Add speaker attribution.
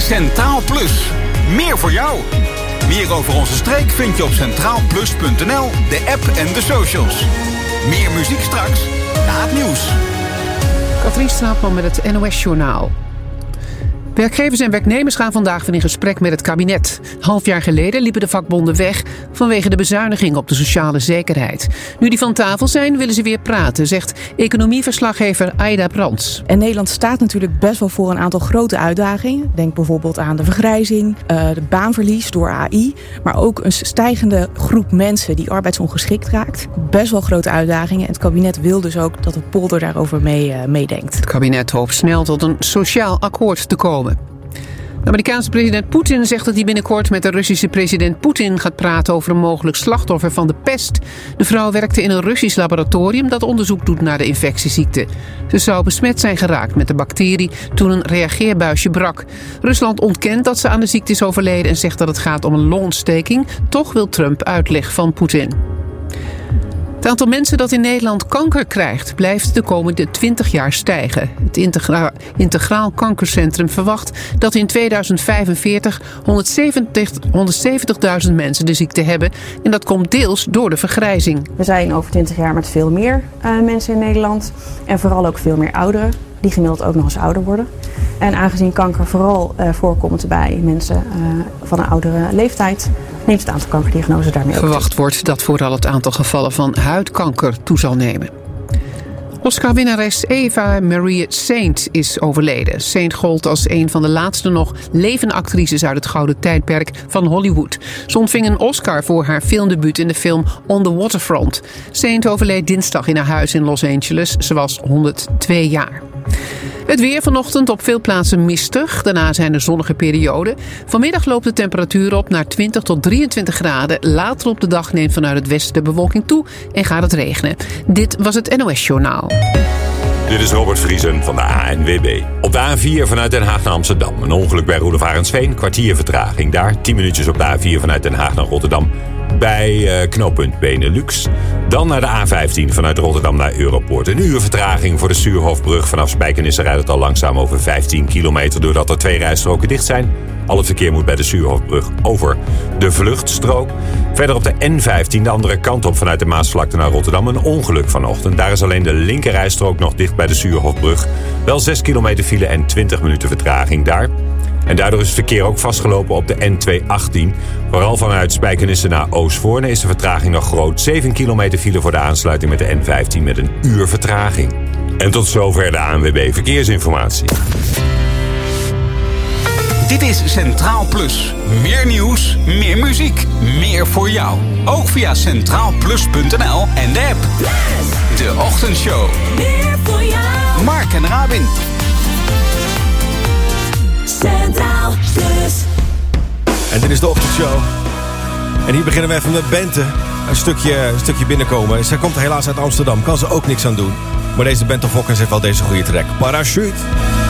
Speaker 1: Centraal Plus. Meer voor jou. Meer over onze streek vind je op centraalplus.nl, de app en de socials. Meer muziek straks na het nieuws.
Speaker 2: Katrien Straatman met het NOS-journaal. Werkgevers en werknemers gaan vandaag weer in gesprek met het kabinet. Half jaar geleden liepen de vakbonden weg vanwege de bezuiniging op de sociale zekerheid. Nu die van tafel zijn, willen ze weer praten, zegt economieverslaggever Aida Brands.
Speaker 3: En Nederland staat natuurlijk best wel voor een aantal grote uitdagingen. Denk bijvoorbeeld aan de vergrijzing, de baanverlies door AI. Maar ook een stijgende groep mensen die arbeidsongeschikt raakt. Best wel grote uitdagingen. En het kabinet wil dus ook dat het polder daarover meedenkt.
Speaker 2: Het kabinet hoopt snel tot een sociaal akkoord te komen. De Amerikaanse president Poetin zegt dat hij binnenkort met de Russische president Poetin gaat praten over een mogelijk slachtoffer van de pest. De vrouw werkte in een Russisch laboratorium dat onderzoek doet naar de infectieziekte. Ze zou besmet zijn geraakt met de bacterie toen een reageerbuisje brak. Rusland ontkent dat ze aan de ziekte is overleden en zegt dat het gaat om een longontsteking. Toch wil Trump uitleg van Poetin. Het aantal mensen dat in Nederland kanker krijgt blijft de komende 20 jaar stijgen. Het Integraal Kankercentrum verwacht dat in 2045 170.000 mensen de ziekte hebben. En dat komt deels door de vergrijzing.
Speaker 4: We zijn over 20 jaar met veel meer mensen in Nederland. En vooral ook veel meer ouderen. Die gemiddeld ook nog eens ouder worden. En aangezien kanker vooral voorkomt bij mensen van een oudere leeftijd, neemt het aantal kankerdiagnoses daarmee ook.
Speaker 2: Verwacht wordt dat vooral het aantal gevallen van huidkanker toe zal nemen. Oscar-winnares Eva Marie Saint is overleden. Saint gold als een van de laatste nog levende actrices uit het gouden tijdperk van Hollywood. Ze ontving een Oscar voor haar filmdebuut in de film On the Waterfront. Saint overleed dinsdag in haar huis in Los Angeles. Ze was 102 jaar. Het weer vanochtend op veel plaatsen mistig. Daarna zijn er zonnige perioden. Vanmiddag loopt de temperatuur op naar 20 tot 23 graden. Later op de dag neemt vanuit het westen de bewolking toe en gaat het regenen. Dit was het NOS Journaal.
Speaker 5: Dit is Robert Vriesen van de ANWB. Op de A4 vanuit Den Haag naar Amsterdam. Een ongeluk bij Roelof Arendsveen. Kwartier vertraging daar. 10 minuutjes op de A4 vanuit Den Haag naar Rotterdam. Bij knooppunt Benelux. Dan naar de A15 vanuit Rotterdam naar Europoort. Een uur vertraging voor de Suurhofbrug. Vanaf Spijkenisse rijdt het al langzaam over 15 kilometer... doordat er 2 rijstroken dicht zijn. Al het verkeer moet bij de Suurhofbrug over de vluchtstrook. Verder op de N15 de andere kant op vanuit de Maasvlakte naar Rotterdam. Een ongeluk vanochtend. Daar is alleen de linkerrijstrook nog dicht bij de Suurhofbrug. Wel 6 kilometer file en 20 minuten vertraging daar. En daardoor is het verkeer ook vastgelopen op de N218. Vooral vanuit Spijkenisse naar Oostvoorne is de vertraging nog groot. 7 kilometer file voor de aansluiting met de N15 met een uur vertraging. En tot zover de ANWB Verkeersinformatie.
Speaker 1: Dit is Centraal Plus. Meer nieuws, meer muziek, meer voor jou. Ook via centraalplus.nl en de app. De Ochtendshow.
Speaker 6: Meer voor jou.
Speaker 1: Mark en Rabin.
Speaker 6: Centraal Plus.
Speaker 7: En dit is de Ochtendshow. En hier beginnen we even met Bente. Een stukje binnenkomen. Zij komt helaas uit Amsterdam. Kan ze ook niks aan doen. Maar deze Bente Fokkens heeft wel deze goede track. Parachute.